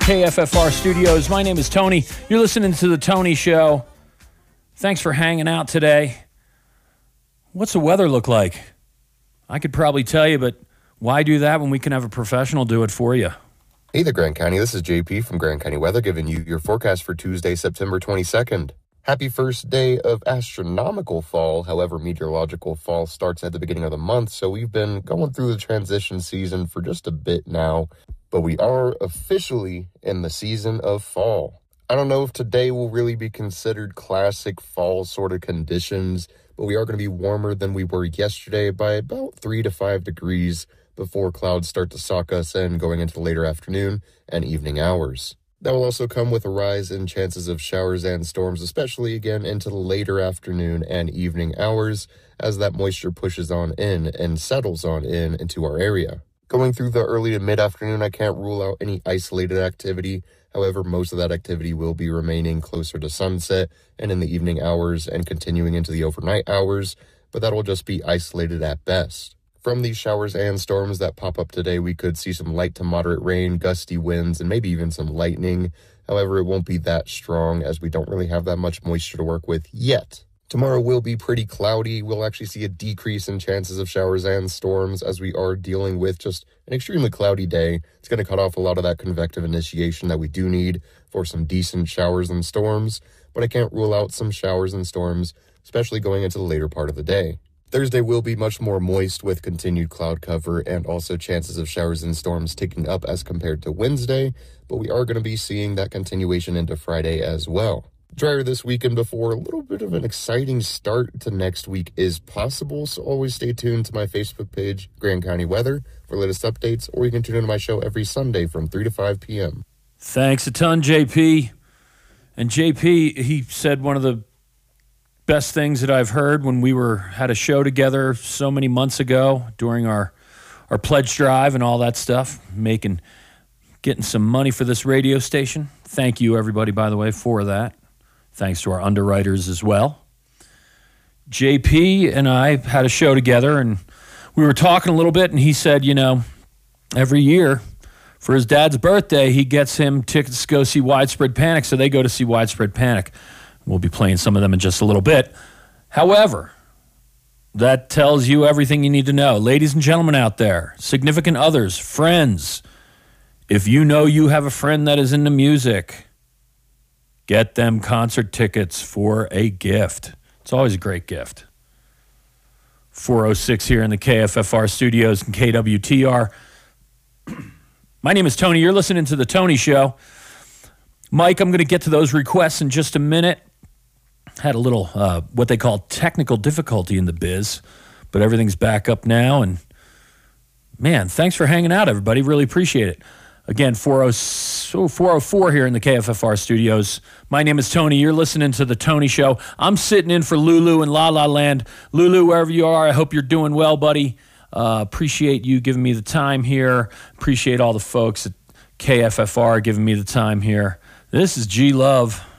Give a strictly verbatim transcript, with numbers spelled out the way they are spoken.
K F F R Studios. My name is Tony. You're listening to The Tony Show. Thanks for hanging out today. What's the weather look like? I could probably tell you, but why do that when we can have a professional do it for you? Hey there, Grand County. This is J P from Grand County Weather giving you your forecast for Tuesday, September twenty-second. Happy first day of astronomical fall. However, meteorological fall starts at the beginning of the month, so we've been going through the transition season for just a bit now, but we are officially in the season of fall. I don't know if today will really be considered classic fall sort of conditions, but we are going to be warmer than we were yesterday by about three to five degrees before clouds start to sock us in going into the later afternoon and evening hours. That will also come with a rise in chances of showers and storms, especially again into the later afternoon and evening hours as that moisture pushes on in and settles on in into our area. Going through the early to mid-afternoon, I can't rule out any isolated activity. However, most of that activity will be remaining closer to sunset and in the evening hours and continuing into the overnight hours, but that will just be isolated at best. From these showers and storms that pop up today, we could see some light to moderate rain, gusty winds, and maybe even some lightning. However, it won't be that strong as we don't really have that much moisture to work with yet. Tomorrow will be pretty cloudy. We'll actually see a decrease in chances of showers and storms as we are dealing with just an extremely cloudy day. It's going to cut off a lot of that convective initiation that we do need for some decent showers and storms, but I can't rule out some showers and storms, especially going into the later part of the day. Thursday will be much more moist with continued cloud cover and also chances of showers and storms ticking up as compared to Wednesday, but we are going to be seeing that continuation into Friday as well. Drier this weekend before a little bit of an exciting start to next week is possible, so always stay tuned to my Facebook page, Grand County Weather, for latest updates, or you can tune into my show every Sunday from three to five p.m. Thanks a ton, J P. And J P, he said one of the best things that I've heard when we were had a show together so many months ago during our our pledge drive and all that stuff, making getting some money for this radio station. Thank you, everybody, by the way, for that. Thanks to our underwriters as well. J P and I had a show together, and we were talking a little bit, and he said, you know, every year for his dad's birthday, he gets him tickets to go see Widespread Panic, so they go to see Widespread Panic. We'll be playing some of them in just a little bit. However, that tells you everything you need to know. Ladies and gentlemen out there, significant others, friends, if you know you have a friend that is into music, get them concert tickets for a gift. It's always a great gift. four oh six here in the K F F R studios and K W T R. My name is Tony. You're listening to The Tony Show. Mike, I'm going to get to those requests in just a minute. Had a little, uh, what they call technical difficulty in the biz, but everything's back up now. And, man, thanks for hanging out, everybody. Really appreciate it. Again, four oh four here in the K F F R studios. My name is Tony. You're listening to The Tony Show. I'm sitting in for Lulu in La La Land. Lulu, wherever you are, I hope you're doing well, buddy. Uh, appreciate you giving me the time here. Appreciate all the folks at K F F R giving me the time here. This is G Love.